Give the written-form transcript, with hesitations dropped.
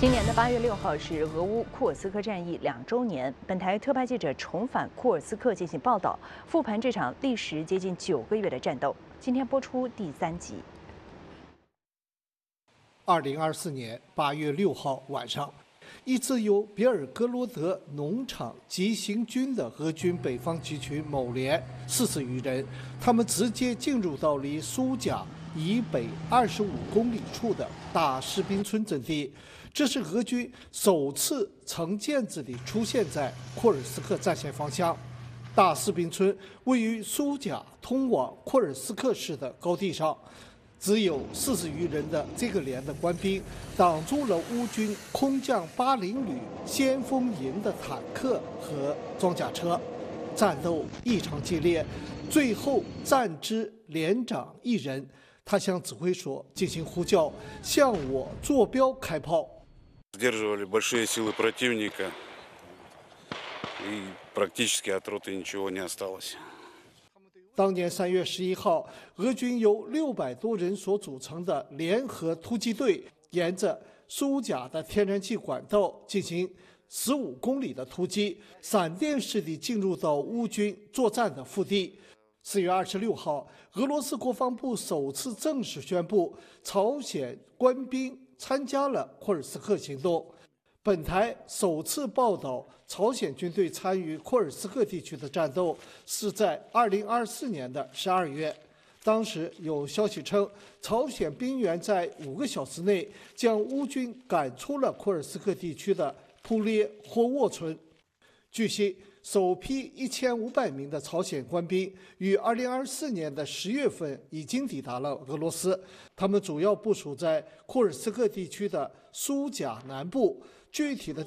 今年的8月6号是俄乌库尔斯克战役2周年。本台特派记者重返库尔斯克进行报道，复盘这场历时接近9个月的战斗。今天播出第3集。 2024年8月6号晚上，一支由别尔哥罗德农场急行军的俄军北方集群某连40余人，他们直接进入到离苏贾以北25公里处的大士兵村阵地。这是俄军首次成建制地出现在库尔斯克战线方向。大士兵村位于苏贾通往库尔斯克市的高地上，只有40余人的这个连的官兵挡住了乌军空降80旅先锋营的坦克和装甲车，战斗异常激烈。最后战之连长一人，他向指挥所进行呼叫，向我坐标开炮。 Сдерживали большие силы противника, и практически от роты ничего не осталось. 当年3月11号，俄军由600多人所组成的联合突击队，沿着苏贾的天然气管道进行15公里的突击，闪电式地进入到乌军作战的腹地。4月26号，俄罗斯国防部首次正式宣布，朝鲜官兵参加了库尔斯克行动。本台首次报道朝鲜军队参与库尔斯克地区的战斗是在2024年的12月。当时有消息称，朝鲜兵员在5个小时内将乌军赶出了库尔斯克地区的普列霍沃村。据悉，首批1500名的朝鲜官兵于2024年的10月份已经抵达了俄罗斯，他们主要部署在库尔斯克地区的苏贾南部，具体的